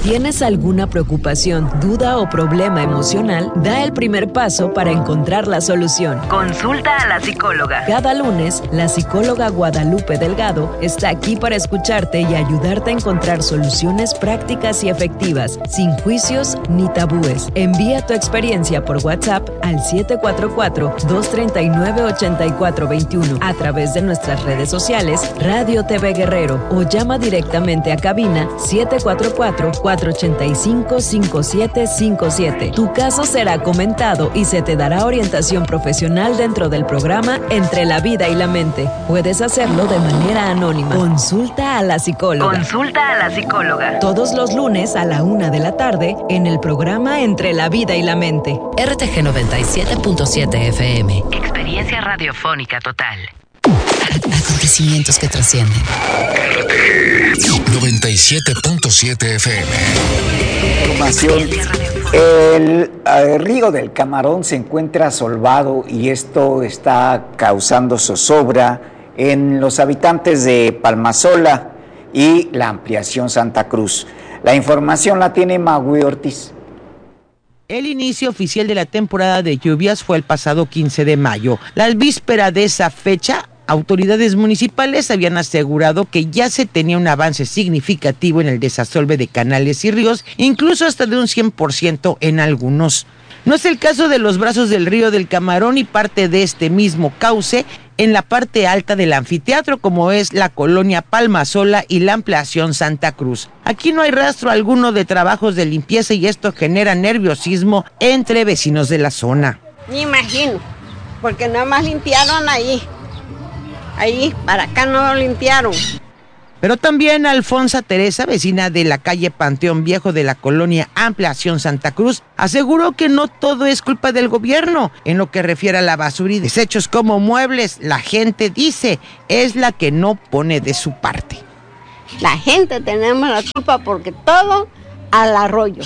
tienes alguna preocupación, duda o problema emocional, da el primer paso para encontrar la solución. Consulta a la psicóloga. Cada lunes, la psicóloga Guadalupe Delgado está aquí para escucharte y ayudarte a encontrar soluciones prácticas y efectivas, sin juicios ni tabúes. Envía tu experiencia por WhatsApp al 744-239-8421 a través de nuestras redes sociales Radio TV Guerrero o llama directamente a cabina 744-485-5757. Tu caso será comentado y se te dará orientación profesional dentro del programa Entre la Vida y la Mente. Puedes hacerlo de manera anónima. Consulta a la psicóloga. Consulta a la psicóloga. Todos los lunes a la 1:00 p.m. en el programa Entre la Vida y la Mente. RTG 97.7 FM. Experiencia radiofónica total. Acontecimientos que trascienden. RTG 97.7 FM. Información. El río del Camarón se encuentra solvado y esto está causando zozobra en los habitantes de Palmasola y la ampliación Santa Cruz. La información la tiene Magui Ortiz. El inicio oficial de la temporada de lluvias fue el pasado 15 de mayo. La víspera de esa fecha, autoridades municipales habían asegurado que ya se tenía un avance significativo en el desasolve de canales y ríos, incluso hasta de un 100% en algunos. No es el caso de los brazos del río del Camarón y parte de este mismo cauce en la parte alta del anfiteatro, como es la colonia Palmasola y la ampliación Santa Cruz. Aquí no hay rastro alguno de trabajos de limpieza y esto genera nerviosismo entre vecinos de la zona. Ni imagino, porque nada más limpiaron ahí, para acá no lo limpiaron. Pero también Alfonsa Teresa, vecina de la calle Panteón Viejo de la colonia Ampliación Santa Cruz, aseguró que no todo es culpa del gobierno. En lo que refiere a la basura y desechos como muebles, la gente dice es la que no pone de su parte. La gente tenemos la culpa porque todo al arroyo.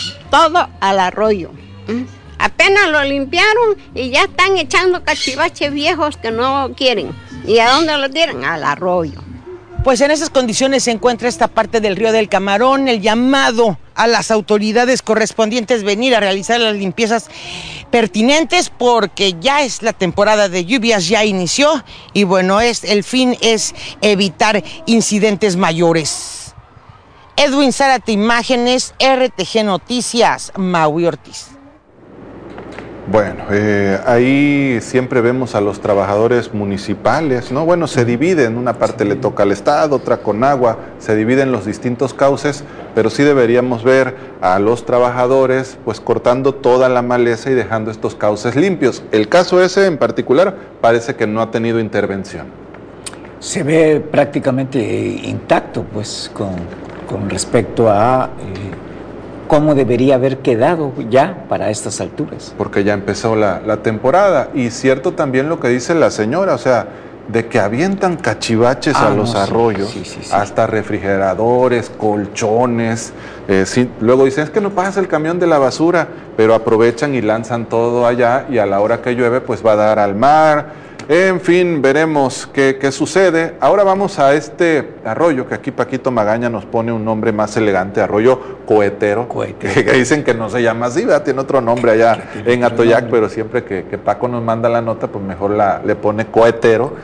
Apenas lo limpiaron y ya están echando cachivaches viejos que no quieren. ¿Y a dónde lo tiran? Al arroyo. Pues en esas condiciones se encuentra esta parte del río del Camarón. El llamado a las autoridades correspondientes venir a realizar las limpiezas pertinentes porque ya es la temporada de lluvias, ya inició y bueno, el fin es evitar incidentes mayores. Edwin Zárate, imágenes, RTG Noticias, Maui Ortiz. Bueno, ahí siempre vemos a los trabajadores municipales, ¿no? Bueno, se dividen, una parte le toca al Estado, otra con agua, se dividen los distintos cauces, pero sí deberíamos ver a los trabajadores pues cortando toda la maleza y dejando estos cauces limpios. El caso ese en particular parece que no ha tenido intervención. Se ve prácticamente intacto pues con respecto a cómo debería haber quedado ya para estas alturas. Porque ya empezó la temporada y cierto también lo que dice la señora, o sea, de que avientan cachivaches a los arroyos, sí. Hasta refrigeradores, colchones, luego dicen es que no pasa el camión de la basura, pero aprovechan y lanzan todo allá y a la hora que llueve pues va a dar al mar. En fin, veremos qué sucede. Ahora vamos a este arroyo, que aquí Paquito Magaña nos pone un nombre más elegante, arroyo Cohetero. Que dicen que no se llama así, ¿verdad? Tiene otro nombre allá en Atoyac, pero siempre que Paco nos manda la nota, pues mejor le pone Cohetero.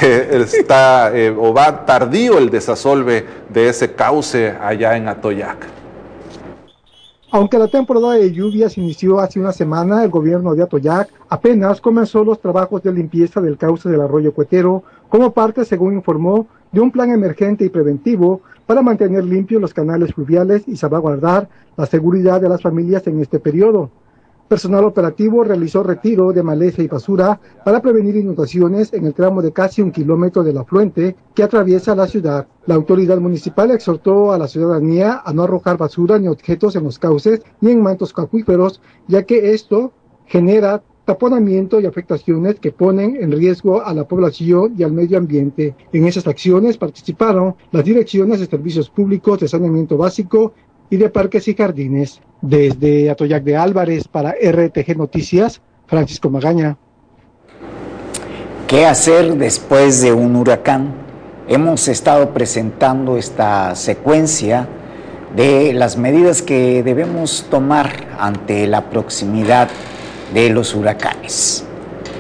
Va tardío el desasolve de ese cauce allá en Atoyac. Aunque la temporada de lluvias inició hace una semana, el gobierno de Atoyac apenas comenzó los trabajos de limpieza del cauce del arroyo Cohetero como parte, según informó, de un plan emergente y preventivo para mantener limpios los canales fluviales y salvaguardar la seguridad de las familias en este periodo. Personal operativo realizó retiro de maleza y basura para prevenir inundaciones en el tramo de casi 1 kilómetro del afluente que atraviesa la ciudad. La autoridad municipal exhortó a la ciudadanía a no arrojar basura ni objetos en los cauces ni en mantos acuíferos, ya que esto genera taponamiento y afectaciones que ponen en riesgo a la población y al medio ambiente. En esas acciones participaron las direcciones de servicios públicos de saneamiento básico y de parques y jardines. Desde Atoyac de Álvarez para RTG Noticias, Francisco Magaña. ¿Qué hacer después de un huracán? Hemos estado presentando esta secuencia de las medidas que debemos tomar ante la proximidad de los huracanes.